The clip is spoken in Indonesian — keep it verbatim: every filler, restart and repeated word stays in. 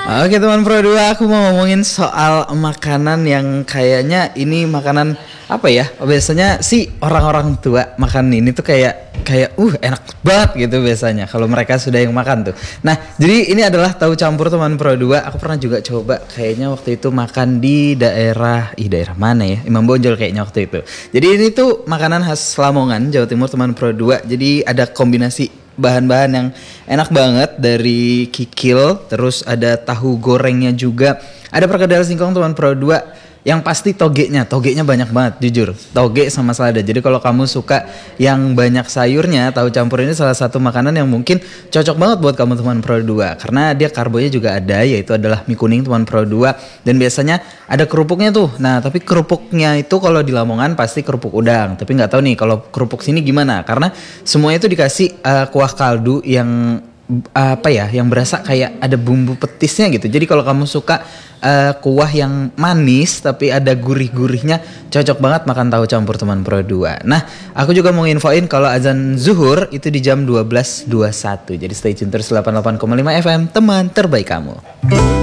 Oke teman Pro dua, aku mau ngomongin soal makanan yang kayaknya ini makanan apa ya? Biasanya sih orang-orang tua makan ini tuh kayak kayak uh enak banget gitu biasanya kalau mereka sudah yang makan tuh. Nah, jadi ini adalah tahu campur teman Pro dua. Aku pernah juga coba kayaknya waktu itu makan di daerah ih daerah mana ya? Imam Bonjol kayaknya waktu itu. Jadi ini tuh makanan khas Lamongan, Jawa Timur teman Pro dua. Jadi ada kombinasi bahan-bahan yang enak banget dari kikil, terus ada tahu gorengnya juga, ada perkedel singkong teman Pro dua, yang pasti togenya, togenya banyak banget jujur, toge sama selada. Jadi kalau kamu suka yang banyak sayurnya, tahu campur ini salah satu makanan yang mungkin cocok banget buat kamu teman Pro dua, karena dia karbonya juga ada, yaitu adalah mie kuning teman Pro dua, dan biasanya ada kerupuknya tuh. Nah tapi kerupuknya itu kalau di Lamongan pasti kerupuk udang, tapi nggak tahu nih kalau kerupuk sini gimana, karena semuanya itu dikasih uh, kuah kaldu yang apa ya, yang berasa kayak ada bumbu petisnya gitu. Jadi kalau kamu suka uh, kuah yang manis tapi ada gurih-gurihnya, cocok banget makan tahu campur teman Pro dua. Nah, aku juga mau infoin kalau azan zuhur itu di jam dua belas dua puluh satu. Jadi stay tune terus delapan puluh delapan koma lima F M, teman terbaik kamu.